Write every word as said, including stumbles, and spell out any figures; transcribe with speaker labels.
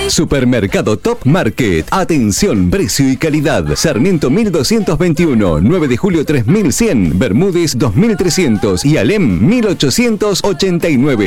Speaker 1: Supermercado Top Market. Atención, precio y calidad. Sarmiento mil doscientos veintiuno, nueve de julio tres mil cien, Bermúdez dos mil trescientos y Alem mil ochocientos ochenta y nueve.